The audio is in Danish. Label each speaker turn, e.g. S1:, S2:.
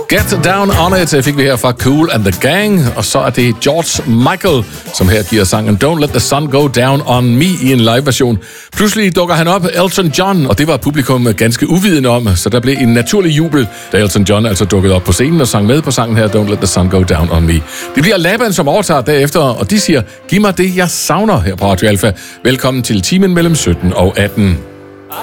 S1: Get Down On It fik vi her fra Kool and the Gang, og så er det George Michael, som her giver sangen Don't Let the Sun Go Down On Me i en live-version. Pludselig dukker han op, Elton John, og det var publikum ganske uvidende om, så der blev en naturlig jubel, da Elton John altså dukkede op på scenen og sang med på sangen her Don't Let the Sun Go Down On Me. Det bliver Laban, som overtager derefter, og de siger, giv mig det, jeg savner her på Radio Alpha. Velkommen til timen mellem 17 og 18.